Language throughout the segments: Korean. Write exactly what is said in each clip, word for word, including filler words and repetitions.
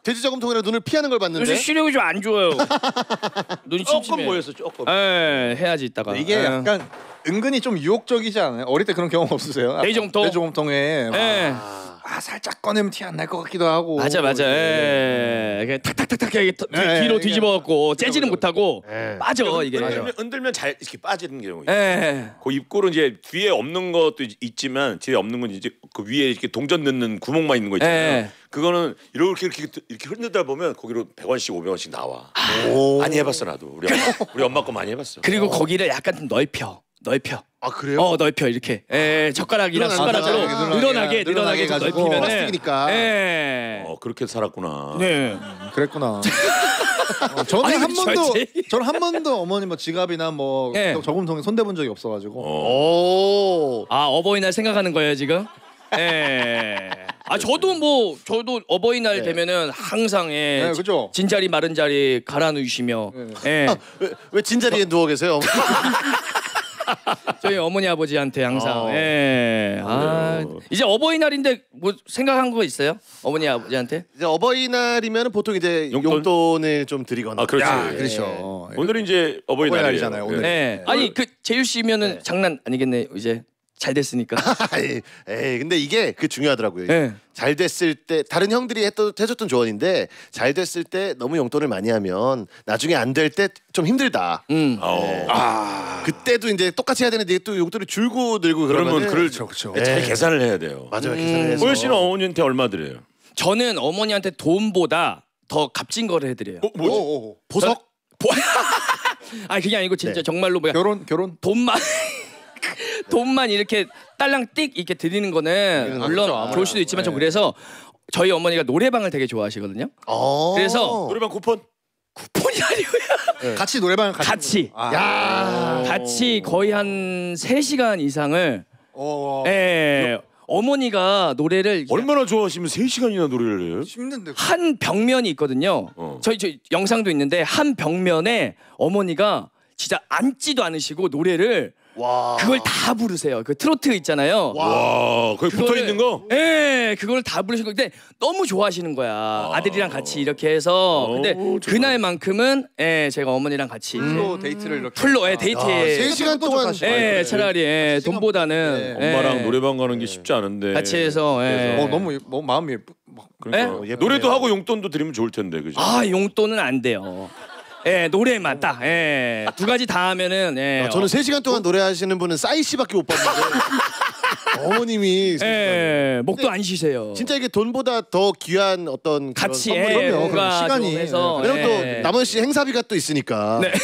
돼지 저금통이라 눈을 피하는 걸 봤는데. 요새 시력이 좀 안 좋아요. 눈이 침침해. 조금 보였어 조금. 에 해야지 이따가. 이게 에. 약간 은근히 좀 유혹적이지 않아요? 어릴 때 그런 경험 없으세요? 돼지 저금통? 돼지 저금통에 막, 에. 아 살짝 꺼내면 티 안 날 것 같기도 하고. 맞아 맞아. 예. 에. 그냥 탁탁탁탁 이렇게 터- 예, 뒤로 예, 뒤집어갖고 째지는 못하고 예. 빠져 이게. 흔들면, 흔들면 잘 이렇게 빠지는 경우. 에. 그 입구는 이제 뒤에 없는 것도 있- 있지만 뒤에 없는 건 이제 그 위에 이렇게 동전 넣는 구멍만 있는 거 있잖아요. 예. 그거는 이렇게 이렇게 이렇게 흔들다 보면 거기로 백 원씩 오백 원씩 나와. 오. 많이 해봤어 나도. 우리 엄마, 우리 엄마 거 많이 해봤어. 그리고 거기를 약간 좀 넓혀. 넓혀. 아 그래요? 어 넓혀 이렇게. 에 젓가락이랑 늘어나게, 숟가락으로 늘어나게, 늘어나게 늘어나게 늘어나게 좀 해가지고. 넓히면은. 플라스틱이니까. 에. 어 그렇게 살았구나. 네. 그랬구나. 어, 저는 아니, 한 그렇지 번도 않지. 저는 한 번도 어머니 뭐 지갑이나 뭐 예. 저금통에 손대본 적이 없어가지고. 어. 오. 아 어버이날 생각하는 거예요 지금? 예. 아 저도 뭐 저도 어버이날 네. 되면은 항상 예. 네, 그죠? 진자리 마른 자리 갈아 누이시며 예. 왜, 왜 진자리에 누워 계세요? 저희 어머니 아버지한테 항상 어. 예. 아 이제 어버이날인데 뭐 생각한 거 있어요? 어머니 아버지한테? 이제 어버이날이면 보통 이제 용돈? 용돈을 좀 드리거나. 아 그렇지. 야, 예. 그렇죠. 오늘은 이제 어버이날이에요. 어버이날이잖아요, 오늘. 예. 네. 아니 그 재유 씨면은 장난 아니겠네 이제 잘 됐으니까. 에이, 에이, 근데 이게 그 중요하더라고요. 예. 잘 됐을 때 다른 형들이 했던, 해줬던 조언인데 잘 됐을 때 너무 용돈을 많이 하면 나중에 안 될 때 좀 힘들다. 음. 어. 네. 그때도 이제 똑같이 해야 되는데 또 용돈을 줄고 들고 그러면 그러면 그럴 그렇죠. 잘 예. 계산을 해야 돼요. 맞아요. 계산을 해서. 호연 씨는 어머니한테 얼마 드려요? 저는 어머니한테 돈보다 더 값진 거를 해드려요. 어, 뭐지? 오, 오, 오. 보석? 아 그게 아니고 진짜 네. 정말로 뭐야 결혼 결혼. 돈만 돈만 이렇게 딸랑 띡 이렇게 드리는 거는 아, 물론 그렇죠. 좋을 수도 있지만 저 그래서 저희 어머니가 노래방을 되게 좋아하시거든요. 어. 그래서 노래방 쿠폰? 쿠폰이 아니고요. 같이 노래방을 같이. 같이 아. 야. 같이 거의 한 세 시간 이상을 어. 예, 어머니가 노래를 얼마나 좋아하시면 세 시간이나 노래를 해요? 힘든데. 한 벽면이 있거든요. 어. 저희 저 영상도 있는데 한 벽면에 어머니가 진짜 앉지도 않으시고 노래를 와. 그걸 다 부르세요. 그 트로트 있잖아요. 와, 거기 붙어 있는 거? 예, 그걸 다 부르시고 근데 너무 좋아하시는 거야. 아. 들이랑 같이 이렇게 해서. 근데 오, 정말. 그날만큼은 예, 제가 어머니랑 같이 풀로 데이트를 이렇게. 풀로 예, 야, 세 데이트에 시간 동안 예, 차라리 예, 돈보다는 예, 엄마랑 노래방 가는 게 쉽지 않은데. 같이 해서 예. 어 너무 뭐 마음이 예쁘. 막 그러니까 예? 노래도 하고 용돈도 드리면 좋을 텐데, 그죠? 아, 용돈은 안 돼요. 예, 노래만 딱. 예. 두 가지 다 하면은 예. 야, 저는 세 시간 동안 노래하시는 분은 싸이 씨밖에 못 봤는데 어머님이 예, 목도 안 쉬세요. 진짜 이게 돈보다 더 귀한 어떤 그런 같이 선물이- 예, 그럼요. 뭔가 그럼 시간이. 좀 해서 왜냐면 예. 또 남은 씨 행사비가 또 있으니까. 네.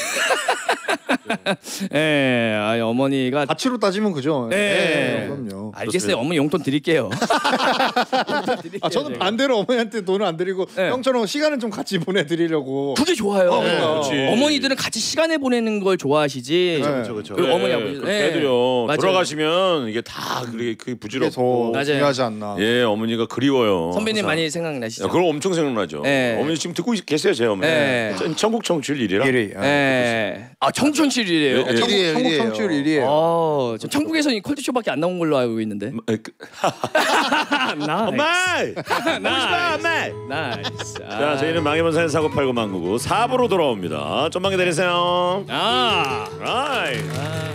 예, 아, 어머니가 가치로 따지면 그죠. 예. 네, 그럼요. 알겠어요. 어머니 용돈 드릴게요. 용돈 드릴게요, 아 저는 제가. 반대로 어머니한테 돈을 안 드리고 네. 형처럼 시간은 좀 같이 보내드리려고. 그게 좋아요. 네, 그렇지. 어머니들은 같이 시간을 보내는 걸 좋아하시지. 그렇죠, 그렇죠, 그렇죠. 그 어머니 아버지. 그렇게 예. 해드려. 맞아요. 돌아가시면 이게 다 그게 그게 이게 더 부질없고. 맞아요. 중요하지 않나. 예, 어머니가 그리워요. 선배님 항상. 많이 야, 생각나시죠? 그럼 엄청 생각나죠. 예. 어머니 지금 듣고 있- 계세요, 제 어머니. 예. 천- 천국 청취율 일 위라. 일위. 예. 아 청춘칠이래요. 예, 예. 천국, 일위예요, 천국 일위예요. 청취율 일 위예요. 어, 저 천국에서는 콜드쇼밖에 안 나온 걸로 알고 있는데. 에, 그- 나이스. 엄마! 나이스. 나이스. 자, 저희는 망해본 사연 사고 팔고 망구고 사 부로 돌아옵니다. 좀만 기다리세요. 아. 라이. 아.